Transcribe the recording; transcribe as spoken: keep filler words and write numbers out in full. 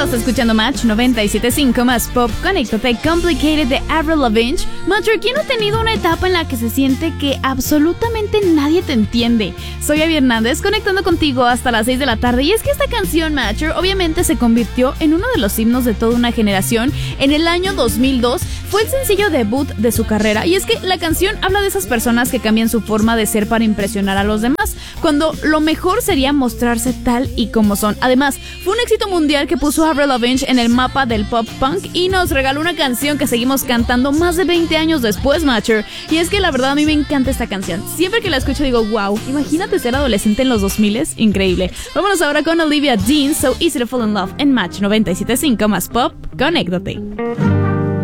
Estás escuchando Match noventa y siete punto cinco más Pop. Conéctate, Complicated de Avril Lavigne. Matcher, ¿quién ha tenido una etapa en la que se siente que absolutamente nadie te entiende? Soy Abby Hernández, conectando contigo hasta las seis de la tarde. Y es que esta canción, Matcher, obviamente se convirtió en uno de los himnos de toda una generación. En el año dos mil dos fue el sencillo debut de su carrera. Y es que la canción habla de esas personas que cambian su forma de ser para impresionar a los demás, cuando lo mejor sería mostrarse tal y como son. Además, fue un éxito mundial que puso a Avril Lavigne en el mapa del pop punk y nos regaló una canción que seguimos cantando más de veinte años después, Matcher. Y es que la verdad a mí me encanta esta canción. Siempre que la escucho digo, wow, imagínate ser adolescente en los dos mil, increíble. Vámonos ahora con Olivia Dean, So Easy to Fall in Love en Match noventa y siete punto cinco más Pop. Conéctate.